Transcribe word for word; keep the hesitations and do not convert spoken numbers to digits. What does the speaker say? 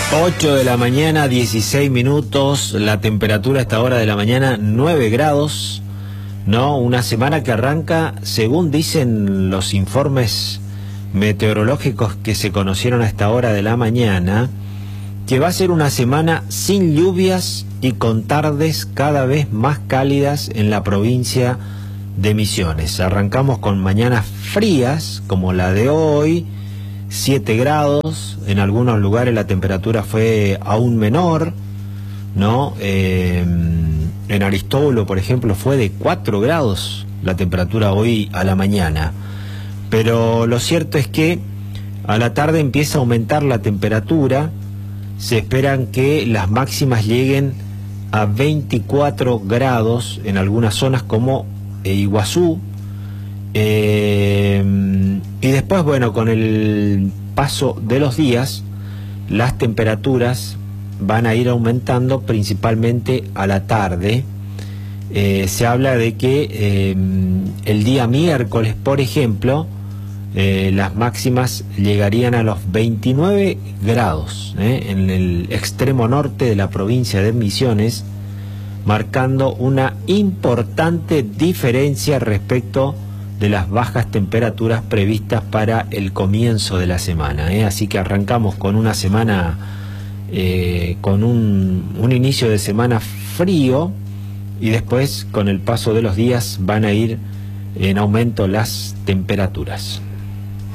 ocho de la mañana, dieciséis minutos, la temperatura a esta hora de la mañana, nueve grados, ¿no? Una semana que arranca, según dicen los informes meteorológicos que se conocieron a esta hora de la mañana, que va a ser una semana sin lluvias y con tardes cada vez más cálidas en la provincia de Misiones. Arrancamos con mañanas frías, como la de hoy, siete grados, en algunos lugares la temperatura fue aún menor, ¿no? Eh, en Aristóbulo, por ejemplo, fue de cuatro grados la temperatura hoy a la mañana. Pero lo cierto es que a la tarde empieza a aumentar la temperatura. Se esperan que las máximas lleguen a veinticuatro grados en algunas zonas como Iguazú. Eh, y después, bueno, con el paso de los días, las temperaturas van a ir aumentando principalmente a la tarde. Eh, se habla de que eh, el día miércoles, por ejemplo, eh, las máximas llegarían a los veintinueve grados eh, en el extremo norte de la provincia de Misiones, marcando una importante diferencia respecto de las bajas temperaturas previstas para el comienzo de la semana. ¿eh? Así que arrancamos con una semana, eh, con un, un inicio de semana frío, y después, con el paso de los días, van a ir en aumento las temperaturas.